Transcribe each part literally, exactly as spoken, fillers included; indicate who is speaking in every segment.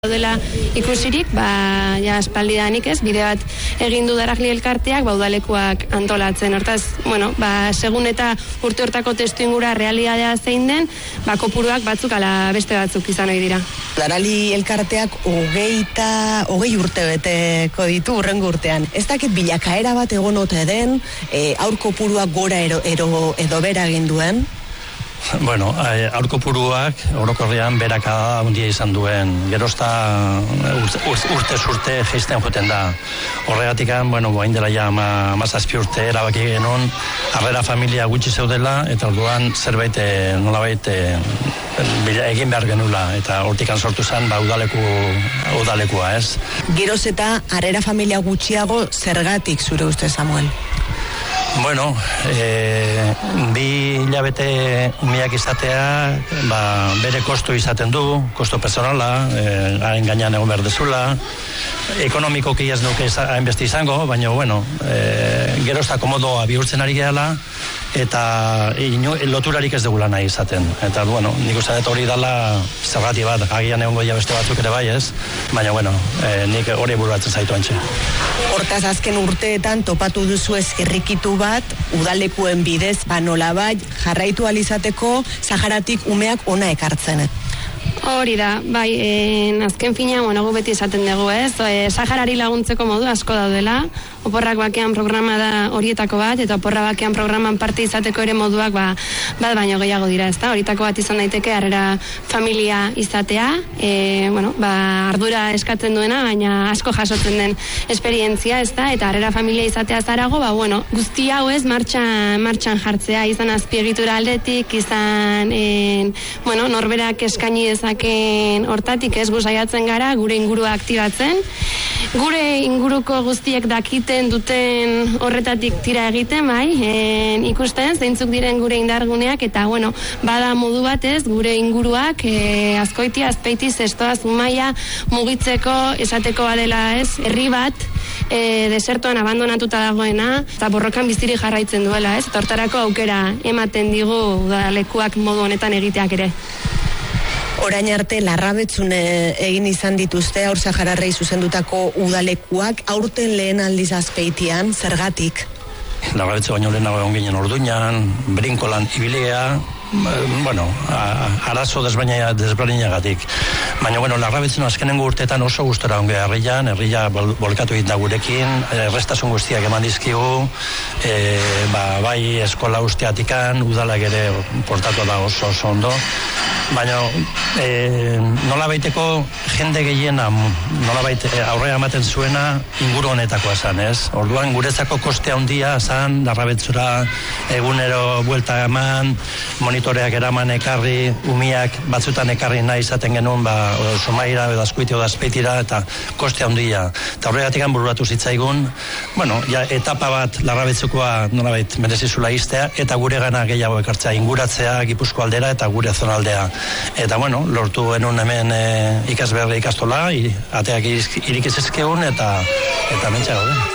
Speaker 1: dela ikusirik, ba, ja, espaldidanik ez, bide bat egin du Daragli elkarteak, ba, udalekuak antolatzen. Hortaz, bueno, ba, segun eta urte hortako testu ingura realidadea zein den, ba, kopuruak batzuk ala beste batzuk izan ohi dira.
Speaker 2: Daragli elkarteak hogeita, hogei urte beteko ditu urrengo urtean. Ez dakit bilakaera bat egon ote den, e, aur kopuruak gora ero, ero, edo bera egin duen?
Speaker 3: Bueno, aur kopuruak orokorrean berakada handia izan duen, gerozta urte urte jaisten joten da. Horregatikan, bueno, bain dela ja hamazazpi urte erabaki genuen, harrera familia gutxi zeudela, eta orduan zerbait nolabait egin behar genula, eta hortikan sortu zen, ba, udaleku, udalekua, ez?
Speaker 2: Geroz eta harrera familia gutxiago zergatik zure uste, Samuel?
Speaker 3: Bueno, e, bi hilabete umiak izatea, ba, bere kostu izaten du, kostu personala, e, hain gainean egon behar dezula, ekonomikoki ez duke hainbeste izango, baina, bueno, e, gerozta komodoa bihurtzen ari gehala, eta ino, loturarik ez dugula nahi izaten. Eta, bueno, nik uste dut hori dala zergati bat, agian egongo ja beste batzuk ere bai ez, baina, bueno, e, nik hori buruatzen zaitu antxe.
Speaker 2: Hortaz, azken urteetan topatu duzu ez irrikitu bat, udalekuen bidez, ba nolabait jarraitu alizateko Saharatik umeak ona ekartzen.
Speaker 1: Hori da, bai, en, azken fina, bueno, gu beti esaten dugu, ez? E, Saharari laguntzeko modu asko daudela, oporrak bakean programa da horietako bat, eta oporra bakean programan parte izateko ere moduak, ba, bat baino gehiago dira, ez da? Horietako bat izan daiteke harrera familia izatea, e, bueno, ba, ardura eskatzen duena, baina asko jasotzen den esperientzia, ez da? Eta harrera familia izatea zarago, ba, bueno, guzti hau ez martxan, martxan jartzea, izan azpiegitura aldetik, izan, en, bueno, norberak eskaini dezaken hortatik ez guzaiatzen gara, gure ingurua aktibatzen, gure inguruko guztiek dakiten duten horretatik tira egiten, bai, en, ikusten, zeintzuk diren gure indarguneak, eta, bueno, bada modu batez, gure inguruak, e, Azkoitia, Azpeiti, Zestoa, Zumaia, mugitzeko, esateko badela ez, herri bat, e, desertoan abandonatuta dagoena, eta borrokan biziri jarraitzen duela, ez, eta hortarako aukera ematen digu udalekuak modu honetan egiteak ere.
Speaker 2: Orain arte larrabetzune egin izan dituzte aur sahararrei zuzendutako udalekuak, aurten lehen aldiz Azpeitian, zergatik?
Speaker 3: Larrabetzu baino lehenago egon ginen Orduñan, Brinkolan ibilia, bueno, arazo desberdinagatik. Baina, bueno, larrabetzun azkenengo urteetan oso gustora onge herrian, herria bolkatu egin da gurekin, errestasun guztiak eman dizkigu, e, ba, bai eskola usteatikan, udalak ere portatu da oso oso ondo, baina e, nola baiteko jende gehiena, nola baite aurrea ematen zuena inguru honetakoa zan, ez? Orduan guretzako koste handia zan, larrabetzura egunero buelta eman, monitoreak eraman ekarri, umiak batzutan ekarri nahi izaten genuen, ba, Somaira, edo Azkoitia, edo Azpeitira, eta koste handia. Eta horregatik bururatu zitzaigun, bueno, ja, etapa bat larrabetzukoa nolabait merezizula iztea, eta gure gana gehiago ekartzea, inguratzea, Gipuzko aldera, eta gure zonaldea. Eta, bueno, lortu genuen hemen e, ikasberri ikastola, i, ateak irikizizkegun, eta, eta mentxa gaude.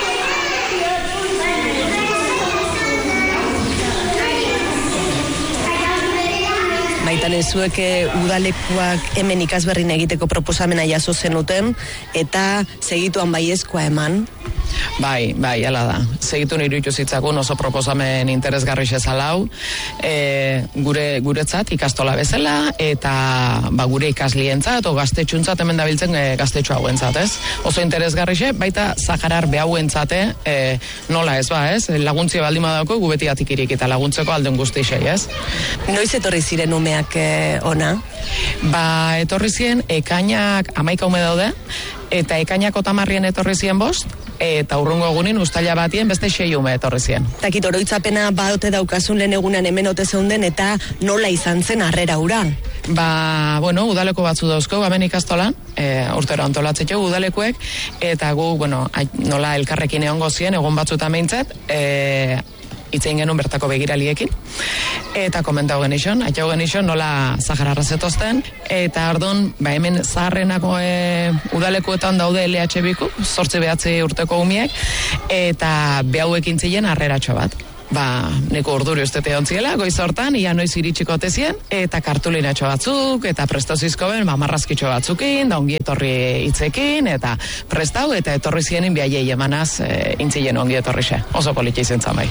Speaker 2: Baitan ezuek udalekuak hemen ikasberrin egiteko proposamena jaso zenuten, eta segituan baiezkoa eman?
Speaker 4: Bai, bai, hala da. Segitu iruditu zitzakun oso proposamen interesgarri xezalau, e, gure guretzat ikastola bezala, eta ba, gure ikaslientzat, o gaztetxuntzat hemen dabiltzen e, gaztetxu hauentzat, ez? Oso interesgarri xe, baita Saharar behauentzate, e, nola ez ba, ez? Laguntzia baldin badauko, gu beti atikirik eta laguntzeko alden guzti xe, ez?
Speaker 2: Noiz etorri ziren umeak e, ona?
Speaker 4: Ba, etorri ziren, ekainak amaika ume daude, eta ekainako tamarrien etorri ziren bost, eta urrungo egunin ustaila batien beste sei ume etorri ziren.
Speaker 2: Takit oroitzapena badote daukazun lehen egunan hemen ote zeunden, eta nola izan zen harrera ura?
Speaker 4: Ba, bueno, udaleko batzu dauzko, hemen ikastolan, e, urtero antolatzetxo udalekuek, eta gu, bueno, nola elkarrekin egongo ziren, egon batzutan behintzat, e, itzein genuen bertako begiraliekin, eta komentau genixon, atxau genixon nola Sahararra zetozten, eta ardun, ba hemen zaharrenako e, udalekuetan daude L H Biku, zortzi behatzi urteko umiek, eta behauekin ziren harreratxo bat. ba, neko urduri ustete ontziela, goiz hortan, ia noiz iritsiko tezien, eta kartulinatxo batzuk, eta prestozizko ben, ba, marrazkitxo batzukin, da ongi etorri hitzekin, eta prestau, eta etorri zienin biaiei emanaz, e, intzien ongi etorri xe. Oso politia izen bai.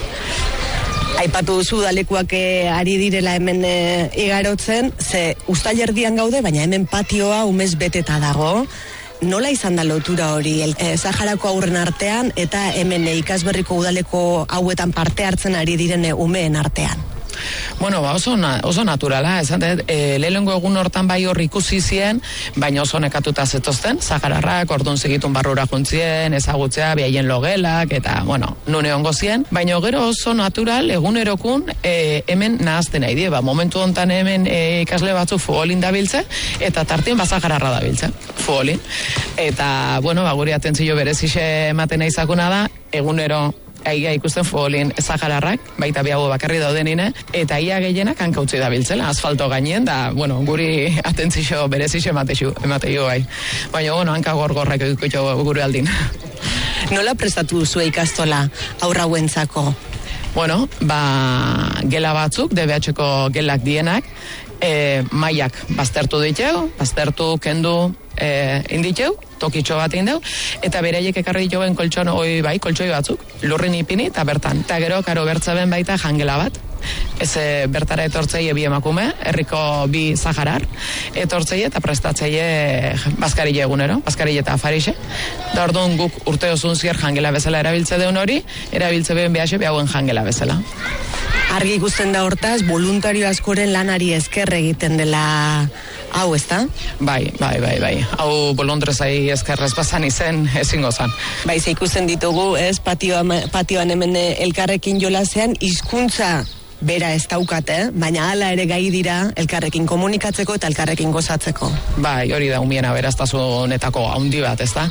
Speaker 2: Aipatu duzu udalekuak ari direla hemen e, igarotzen, ze uztailerdian gaude, baina hemen patioa umez beteta dago. Nola izan da lotura hori e, Saharako aurren artean eta hemen e, ikasberriko udaleko hauetan parte hartzen ari diren e, umeen artean?
Speaker 4: Bueno, ba, oso, na, oso naturala, esan dut, e, lehengo egun hortan bai hor ikusi zien, baina oso nekatuta zetozten, Sahararrak, orduan segitun barrura juntzien, ezagutzea, bihaien logelak, eta, bueno, nune ongo zien, baina gero oso natural, egunerokun, e, hemen nahazten nahi die, ba, momentu hontan hemen e, ikasle batzu futbolin dabiltze, eta tartien ba Sahararra dabiltze, futbolin. Eta, bueno, ba, guri atentzio berezixe ematen izakuna da, egunero Aiga ikusten futbolin Sahararrak, baita biago bakarri daudenine, eta ia gehienak hankautzi dabiltzela, asfalto gainen, da, bueno, guri atentzio berezixe emateixu, emateixu bai. Baina, bueno, hanka gorgorrak ikutxo gure aldin.
Speaker 2: Nola prestatu zuen ikastola aurra huentzako?
Speaker 4: Bueno, ba, gela batzuk, D B H-ko gelak dienak, e, maiak baztertu diteu, baztertu kendu e, inditeu, tokitxo bat indeu, eta beraiek ekarri ditoen koltxon, oi bai, koltxoi batzuk, lurrin ipini, eta bertan. Eta gero, karo, bertzaben baita jangela bat. Ez e, bertara etortzei bi emakume, herriko bi Saharar, etortzei eta prestatzei bazkarile egunero, bazkarile eta afarixe. Da orduan guk urte osun zier jangela bezala erabiltze deun hori, erabiltze behen behase behauen jangela bezala.
Speaker 2: Argi ikusten da hortaz, voluntario askoren lanari esker egiten dela hau, ezta?
Speaker 4: Bai, bai, bai, bai. Hau bolondrezai eskerrez bazan izen ezingo zan.
Speaker 2: Bai, ze ikusten ditugu, ez, patioan, patioan hemen elkarrekin jolasean, hizkuntza bera ez daukate, baina hala ere gai dira elkarrekin komunikatzeko eta elkarrekin gozatzeko.
Speaker 4: Bai, hori da umien aberaztasunetako haundi bat, ezta?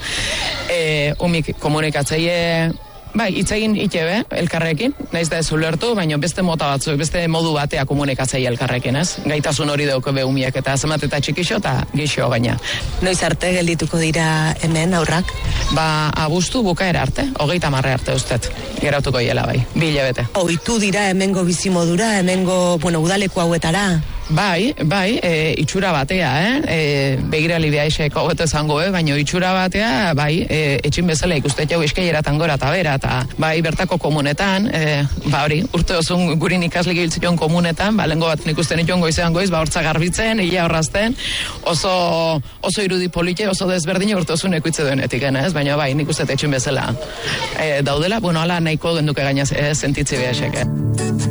Speaker 4: E, umik komunikatzeie, bai, itzegin itxebe elkarrekin, naiz da ez ulertu, baina beste mota batzuk, beste modu batea komunikatzei elkarrekin, ez? Gaitasun hori dauke be umiek, eta zemat eta txikixo eta gixo gaina.
Speaker 2: Noiz arte geldituko dira hemen aurrak?
Speaker 4: Ba, abuztu bukaera arte, hogeita marre arte ustet, geratuko hiela bai, bi hilabete.
Speaker 2: Oitu dira hemengo bizimodura, hemengo, bueno, udaleku hauetara?
Speaker 4: Bai, bai, e, itxura batea, eh? E, begirali beha eseko hobeto esango, eh? Baina itxura batea, bai, e, etxin bezala ikustet jau eskeileratan gora eta bera, eta bai, bertako komunetan, e, ba hori, urte osun gurin ikasle giltzion komunetan, ba, lengo bat ikusten ituan goizean goiz, ba, hortza garbitzen, ia horrazten, oso, oso irudi polite, oso desberdin urte osun ekuitze duenetik, ez? Baina bai, nik uste etxin bezala e, daudela, bueno, ala nahiko genduke gainaz e, sentitzi beha esek, eh?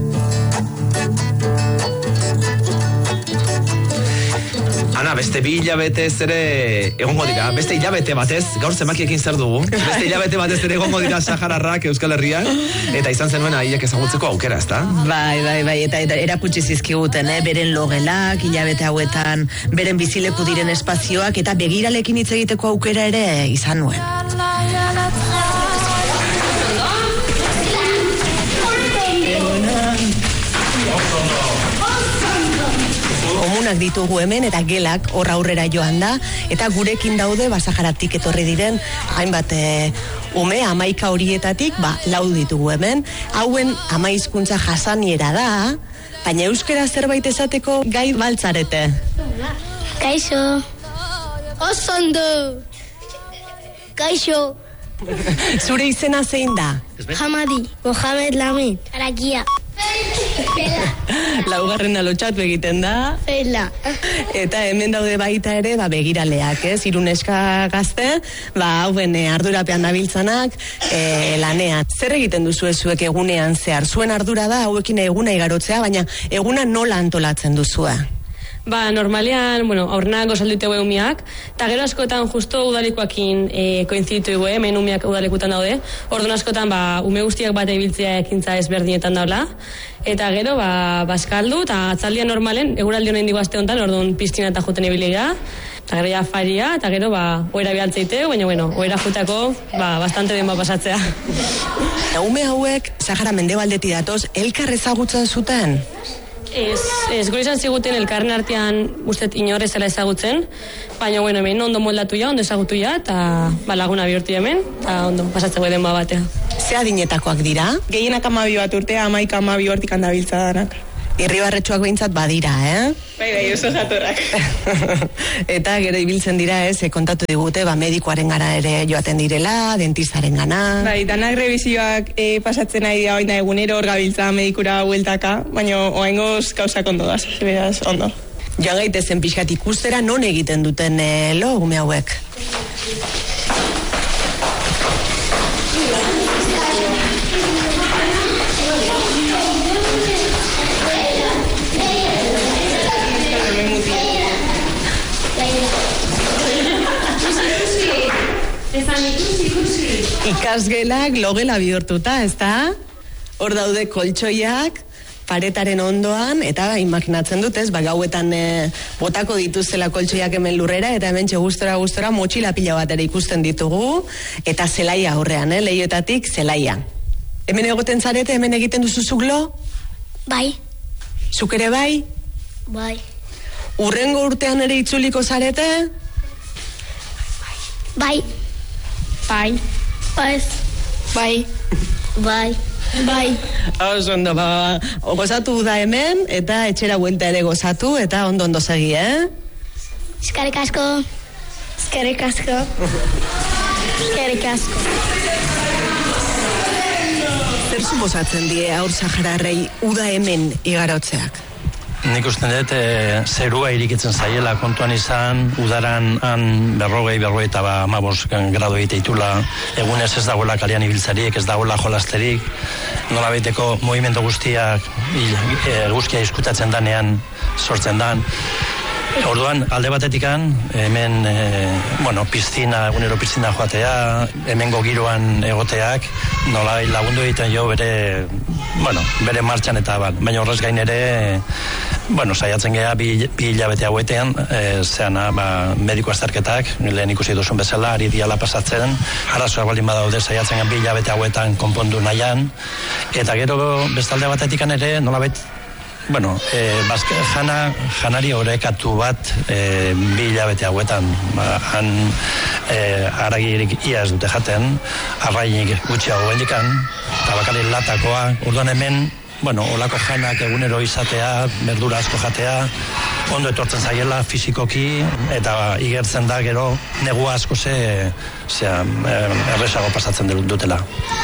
Speaker 5: Ana, beste bi hilabete ere egongo dira, beste hilabete batez, gaur zemakiekin zer dugu, beste hilabete batez ere egongo dira Sahararrak Euskal Herrian, eta izan zenuen haiek ezagutzeko aukera, ezta?
Speaker 2: Bai, bai, bai, eta, eta erakutsi zizkiguten, eh? Beren logelak, hilabete hauetan, beren bizileku diren espazioak, eta begiralekin hitz egiteko aukera ere izan nuen. Komunak ditugu hemen eta gelak hor aurrera joan da, eta gurekin daude ba Saharatik etorri diren hainbat e, ume hamaika horietatik ba lau ditugu hemen. Hauen ama hizkuntza jasaniera da, baina euskera zerbait esateko gai baltzarete.
Speaker 6: Kaixo. Osondo. Kaixo.
Speaker 2: Zure izena zein da?
Speaker 6: Hamadi. Mohamed Lamin. Arakia.
Speaker 2: Laugarren alotxatu egiten da.
Speaker 6: Fela.
Speaker 2: Eta hemen daude baita ere, ba, begiraleak, ez? Hiru neska gazte, ba, hauen e, ardurapean dabiltzanak, e, lanean. Zer egiten duzu zuek egunean zehar? Zuen ardura da, hauekin eguna igarotzea, baina eguna nola antolatzen duzua?
Speaker 1: Ba, normalean, bueno, aurrenak gozaldute hue umiak, eta gero askotan justo udalikoakin e, koinziditu hue, hemen umiak udalikutan daude, orduan askotan, ba, ume guztiak bat ebiltzea ekintza ezberdinetan daula, eta gero, ba, baskaldu, eta atzaldian normalen, eguraldi honen digo aste honetan, orduan piztina eta juten ibiliga, eta gero ja faria, eta gero, ba, oera bialtzeiteu, baina, bueno, oera jutako, ba, bastante den ba pasatzea.
Speaker 2: Ume hauek, Sahara mendebaldeti datoz, elkar ezagutzen zuten?
Speaker 1: Ez, ez gure izan ziguten elkarren artean ustet inorrez zela ezagutzen, baina, bueno, hemen ondo moldatu ja, ondo ezagutu ja, eta ba, laguna bihurtu hemen, eta ondo pasatzeko den ba batea.
Speaker 2: Ze adinetakoak dira?
Speaker 7: Gehienak amabi bat urtea, amaika amabi hortik handabiltza danak.
Speaker 2: Irribarretxoak behintzat badira, eh?
Speaker 7: Bai, bai, oso jatorrak.
Speaker 2: Eta gero ibiltzen dira, ez, kontatu digute, ba, medikoaren gara ere joaten direla, dentistaren gana.
Speaker 7: Bai, danak revizioak e, pasatzen ari da baina egunero hor gabiltza medikura bueltaka, baina oaingoz gauzak ondo da, beraz, ondo.
Speaker 2: Joan gaitezen pixkat ikustera, non egiten duten e, lo, ume hauek? Ikasgelak logela bihurtuta, ezta? Hor daude koltsoiak, paretaren ondoan, eta imaginatzen dut, ez, ba, gauetan e, botako dituzela koltsoiak hemen lurrera, eta hemen gustora gustora motxila pila bat ere ikusten ditugu, eta zelaia aurrean, eh, leioetatik zelaia. Hemen egoten zarete, hemen egiten duzuzuk lo?
Speaker 6: Bai.
Speaker 2: Zuk ere bai?
Speaker 6: Bai.
Speaker 2: Urrengo urtean ere itzuliko zarete?
Speaker 6: Bai.
Speaker 1: Bai.
Speaker 6: Bai.
Speaker 1: Bai.
Speaker 6: Bai. Bai.
Speaker 2: Oso ondo, ba, gozatu da hemen, eta etxera buelta ere gozatu, eta ondo ondo segi, eh?
Speaker 6: Eskerrik asko. Eskerrik asko. Eskerrik asko.
Speaker 2: Zer suposatzen die haur sahararrei uda hemen igarotzeak?
Speaker 3: Nik usten dut, e, zerua irikitzen zaiela kontuan izan, udaran han berrogei, berrogei eta ba, amabos grado egiteitula, egunez ez dagoela kalean ibiltzarik, ez dagoela jolasterik, nola baiteko movimento guztiak, e, guztia izkutatzen danean, sortzen dan. Orduan, alde batetikan, hemen, e, bueno, piztina, egunero piztina joatea, hemengo giroan egoteak, nola lagundu egiten jo bere, bueno, bere martxan eta bat, baina horrez gain ere, bueno, saiatzen geha bi, bi hilabete hauetean, e, zeana, ba, mediko azterketak, lehen ikusi duzun bezala, ari diala pasatzen, arazoak baldin badaude saiatzen geha bi hilabete hauetan konpondu nahian, eta gero bestalde batetikan ere, nola bet, bueno, e, bazke, jana, janari orekatu bat e, bi hilabete hauetan, ba, han e, aragirik ia ez dute jaten, arrainik gutxiago bendikan, eta bakarrik latakoa, orduan hemen, bueno, olako janak egunero izatea, berdura asko jatea, ondo etortzen zaiela fisikoki, eta igertzen da gero negua asko ze, zea, erresago pasatzen dutela.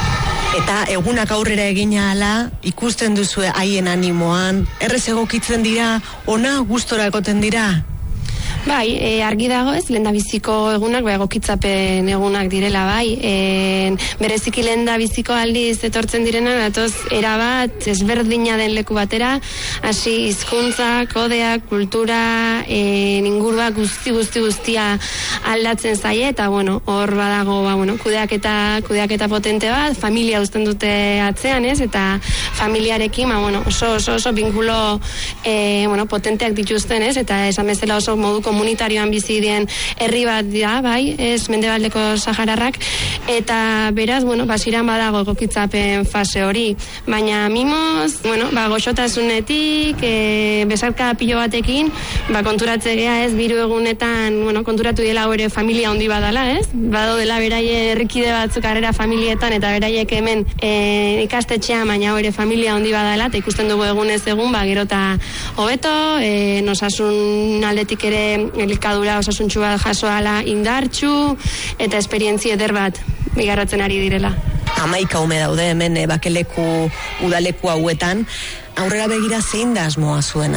Speaker 2: Eta egunak aurrera egina ala, ikusten duzue haien animoan, errez egokitzen dira, ona gustora egoten dira?
Speaker 1: Bai, e, argi dago ez, lehendabiziko egunak, bai, egokitzapen egunak direla, bai. E, bereziki lehendabiziko aldiz etortzen direna, datoz, erabat, ezberdina den leku batera, hasi hizkuntza, kodea, kultura, e, ingurua guzti, guzti, guztia aldatzen zaie, eta, bueno, hor badago, ba, bueno, kudeaketa, kudeaketa potente bat, familia uzten dute atzean, ez, eta familiarekin, ba, bueno, oso, oso, oso binkulo, e, bueno, potenteak dituzten, ez, eta esan bezala oso modu komunitarioan bizi dien herri bat da, bai, ez Mendebaldeko Sahararrak, eta beraz, bueno, basiran badago egokitzapen fase hori, baina mimoz, bueno, ba, goxotasunetik, e, besarka pilo batekin, ba, konturatze gea, ez, biru egunetan, bueno, konturatu dela hori familia handi badala, ez, bado dela beraie herrikide batzuk harrera familietan, eta beraiek hemen e, ikastetxean, baina hori familia handi badala, eta ikusten dugu egunez egun, ba, gero eta hobeto, e, nosasun aldetik ere elikadura osasuntxu bat jasoala indartxu, eta esperientzi eder bat bigarratzen ari direla.
Speaker 2: Hamaika ume daude hemen e, bakeleku udaleku hauetan, aurrera begira zein da asmoa zuena?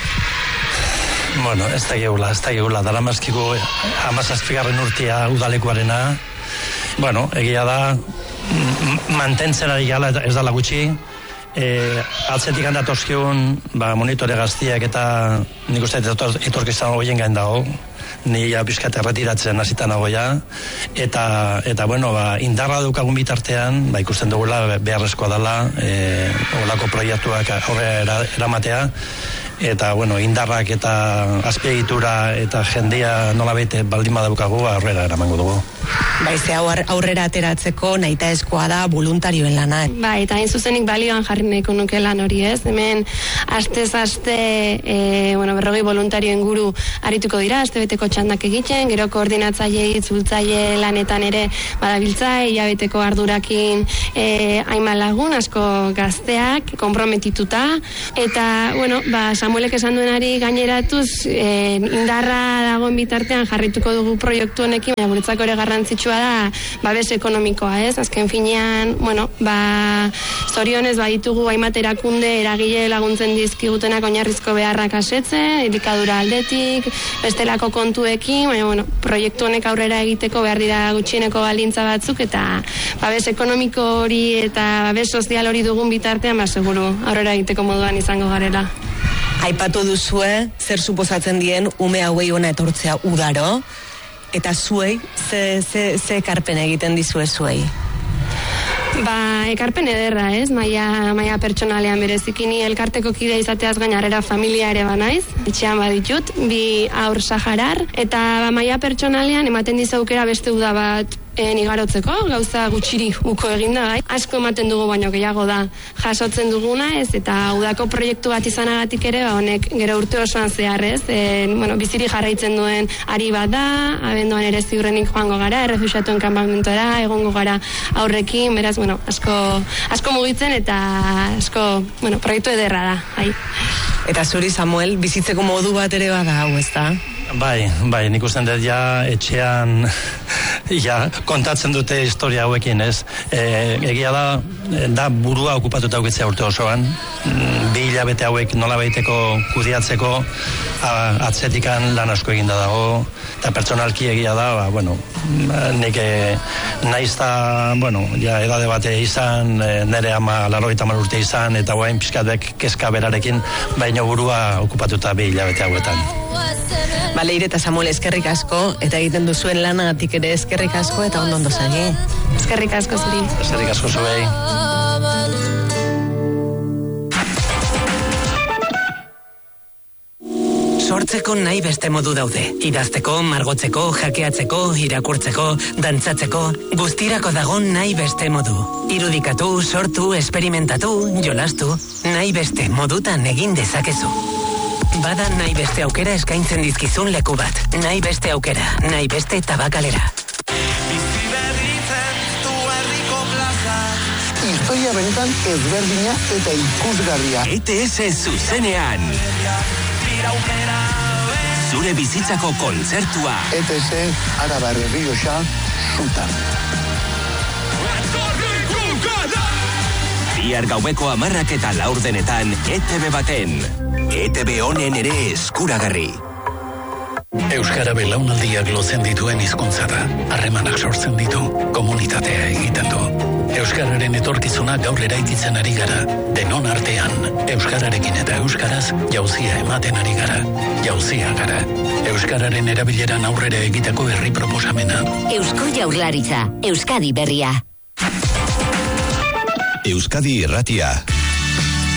Speaker 3: Bueno, ez da geula, ez da geula, dara mazkiko amazazpigarren urtia udalekuarena, bueno, egia da, mantentzen ari gala ez dala gutxi, E, atzetik handatozkiun, ba, monitore gaztiak eta nik uste etor, etorkizan horien gain dago, ni ja pixkat erretiratzen hasitan nagoia, eta, eta bueno, ba, indarra dukagun bitartean, ba, ikusten dugula beharrezkoa dela, e, olako proiektuak aurrera eramatea, eta bueno, indarrak eta azpiegitura eta jendea nolabait baldin badaukagu aurrera eramango dugu.
Speaker 2: Baize aurrera ateratzeko nahitaezkoa da voluntarioen lana.
Speaker 1: Ba, eta hain zuzenik balioan jarri nahiko nuke lan hori, ez? Hemen astez aste e, bueno, berrogei voluntario inguru arituko dira, astebeteko txandak egiten, gero koordinatzaile, itzultzaile lanetan ere badabiltza, hilabeteko ardurakin e, hainbat lagun, asko gazteak, konprometituta, eta, bueno, ba, Samuelek esan duenari gaineratuz, e, indarra dagoen bitartean jarrituko dugu proiektu honekin, baina guretzako ere garrantzitsua da babes ekonomikoa, ez? Azken finean, bueno, ba, zorionez baditugu hainbat erakunde eragile laguntzen dizkigutenak oinarrizko beharrak asetze, elikadura aldetik, bestelako kontuekin, baina, bueno, proiektu honek aurrera egiteko behar dira gutxieneko baldintza batzuk, eta babes ekonomiko hori eta babes sozial hori dugun bitartean, ba, seguru, aurrera egiteko moduan izango garela.
Speaker 2: Aipatu duzue, zer suposatzen dien ume hauei ona etortzea udaro, eta zuei, ze, ze, ze ekarpen egiten dizue zuei?
Speaker 1: Ba, ekarpen ederra, ez? Maia, maia pertsonalean berezikini elkarteko kidea izateaz gainarera familia ere banaiz. Etxean baditut, bi aur saharar, eta ba, maia pertsonalean ematen dizaukera beste uda bat en igarotzeko, gauza gutxiri uko eginda, bai. Asko ematen dugu baino gehiago da jasotzen duguna, ez, eta udako proiektu bat izanagatik ere, ba, honek gero urte osoan zehar, ez, e, bueno, biziri jarraitzen duen ari bat da, abenduan ere ziurrenik joango gara, errefuxiatuen kanpamentora, egongo gara aurrekin, beraz, bueno, asko, asko mugitzen eta asko, bueno, proiektu ederra da, bai.
Speaker 2: Eta zuri, Samuel, bizitzeko modu bat ere bada hau, ez da?
Speaker 3: Bai, bai, nik usten dut ja etxean ja kontatzen dute historia hauekin, ez? E, egia da, da burua okupatuta aukitzea urte osoan, bi hilabete hauek nolabaiteko kudiatzeko a, atzetikan lan asko eginda dago, eta pertsonalki egia da, ba, bueno, nik e, naizta, bueno, ja edade bate izan, e, nere ama larrogeita hamar urte izan, eta guain pixkatek kezka berarekin, baina burua okupatuta bi hilabete hauetan.
Speaker 2: Ba, Leire eta Samuel, eskerrik asko, eta egiten duzuen lanagatik ere eskerrik asko, eta ondo ondo zagi.
Speaker 1: Eskerrik asko zuri.
Speaker 3: Eskerrik asko zuei.
Speaker 8: Sortzeko nahi beste modu daude. Idazteko, margotzeko, jakeatzeko, irakurtzeko, dantzatzeko, guztirako dago nahi beste modu. Irudikatu, sortu, esperimentatu, jolastu, nahi beste modutan egin dezakezu. Bada nahi beste aukera eskaintzen dizkizun leku bat. Nahi beste aukera, nahi beste tabakalera.
Speaker 9: Historia benetan ezberdina eta ikusgarria.
Speaker 10: E T S zuzenean. Zure bizitzako kontzertua.
Speaker 9: E T S Araba Errioxa Zutan.
Speaker 10: Bihar gaueko hamarrak eta laurdenetan E T B baten. E T B honen ere eskuragarri.
Speaker 11: Euskara belaunaldiak lotzen dituen hizkuntza da. Harremanak sortzen ditu, komunitatea egiten du. Euskararen etorkizuna gaur eraikitzen ari gara. Denon artean, euskararekin eta euskaraz jauzia ematen ari gara. Jauzia gara. Euskararen erabileran aurrera egiteko herri proposamena.
Speaker 12: Eusko Jaurlaritza, Euskadi berria.
Speaker 10: Euskadi irratia.